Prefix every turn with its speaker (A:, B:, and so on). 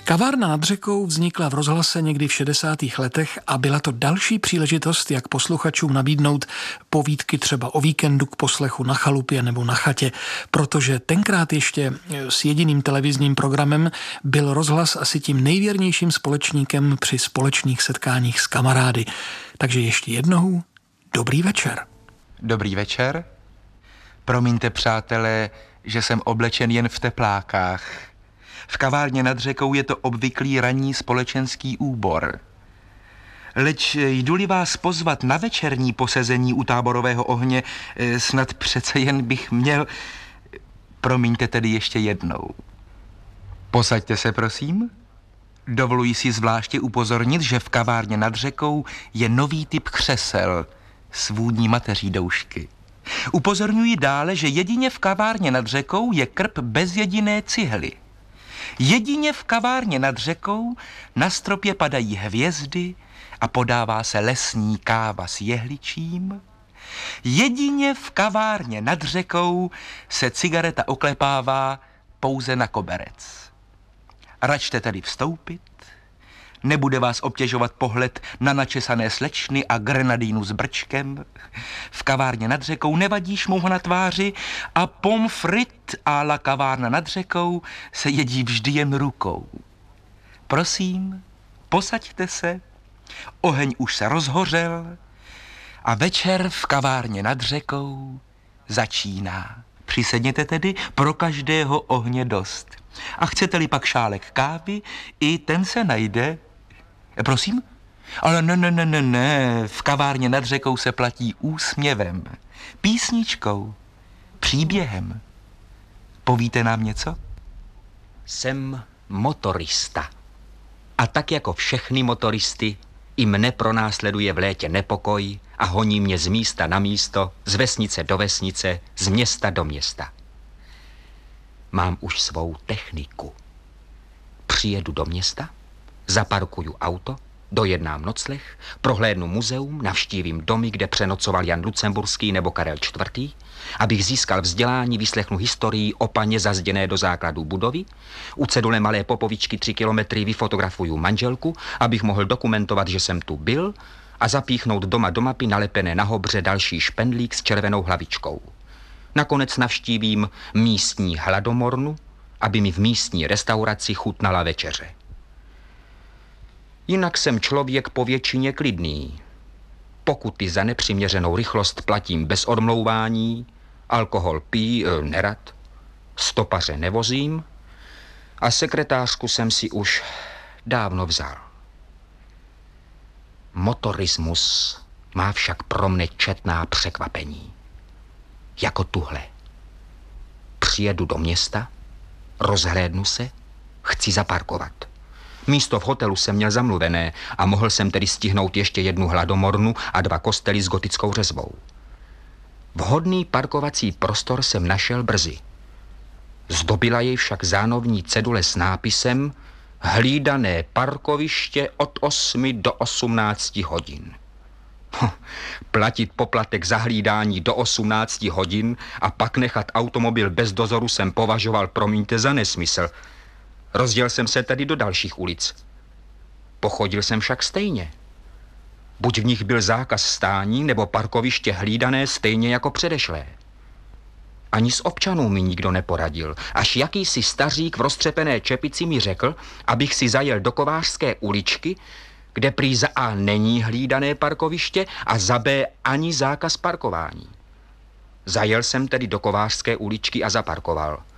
A: Kavárna nad řekou vznikla v rozhlase někdy v 60. letech a byla to další příležitost, jak posluchačům nabídnout povídky třeba o víkendu k poslechu na chalupě nebo na chatě, protože tenkrát ještě s jediným televizním programem byl rozhlas asi tím nejvěrnějším společníkem při společných setkáních s kamarády. Takže ještě jednou dobrý večer.
B: Dobrý večer. Promiňte, přátelé, že jsem oblečen jen v teplákách. V kavárně nad řekou je to obvyklý ranní společenský úbor. Leč jdu-li vás pozvat na večerní posezení u táborového ohně, snad přece jen bych měl... Promiňte tedy ještě jednou. Posaďte se, prosím. Dovoluji si zvláště upozornit, že v kavárně nad řekou je nový typ křesel s vůní mateří doušky. Upozorňuji dále, že jedině v kavárně nad řekou je krb bez jediné cihly. Jedině v kavárně nad řekou na stropě padají hvězdy a podává se lesní káva s jehličím. Jedině v kavárně nad řekou se cigareta oklepává pouze na koberec. Račte tedy vstoupit, nebude vás obtěžovat pohled na načesané slečny a grenadínu s brčkem. V kavárně nad řekou nevadí šmouha na tváři a pommes frites a la kavárna nad řekou se jedí vždy jen rukou. Prosím, posaďte se, oheň už se rozhořel a večer v kavárně nad řekou začíná. Přisedněte tedy, pro každého ohně dost. A chcete-li pak šálek kávy, i ten se najde. Prosím? Ale ne, v kavárně nad řekou se platí úsměvem, písničkou, příběhem. Povíte nám něco?
C: Jsem motorista. A tak jako všechny motoristy, i mne pronásleduje v létě nepokoj a honí mě z místa na místo, z vesnice do vesnice, z města do města. Mám už svou techniku. Přijedu do města, zaparkuju auto, dojednám nocleh, prohlédnu muzeum, navštívím domy, kde přenocoval Jan Lucemburský nebo Karel IV., abych získal vzdělání, vyslechnu historii o paně zazděné do základů budovy, u cedule Malé Popovičky 3 kilometry vyfotografuju manželku, abych mohl dokumentovat, že jsem tu byl, a zapíchnout doma do mapy nalepené na hobře další špendlík s červenou hlavičkou. Nakonec navštívím místní hladomornu, aby mi v místní restauraci chutnala večeře. Jinak jsem člověk po většině klidný. Pokuty za nepřiměřenou rychlost platím bez odmlouvání, alkohol nerad, stopaře nevozím a sekretářku jsem si už dávno vzal. Motorismus má však pro mne četná překvapení. Jako tuhle. Přijedu do města, rozhlédnu se, chci zaparkovat. Místo v hotelu jsem měl zamluvené a mohl jsem tedy stihnout ještě jednu hladomornu a 2 kostely s gotickou řezbou. Vhodný parkovací prostor jsem našel brzy. Zdobila jej však zánovní cedule s nápisem Hlídané parkoviště od 8 do 18 hodin. Platit poplatek za hlídání do 18 hodin a pak nechat automobil bez dozoru jsem považoval, promiňte, za nesmysl. Rozděl jsem se tedy do dalších ulic. Pochodil jsem však stejně. Buď v nich byl zákaz stání, nebo parkoviště hlídané stejně jako předešlé. Ani z občanů mi nikdo neporadil, až jakýsi stařík v roztřepené čepici mi řekl, abych si zajel do Kovářské uličky, kde prý za A není hlídané parkoviště a za B ani zákaz parkování. Zajel jsem tedy do Kovářské uličky a zaparkoval.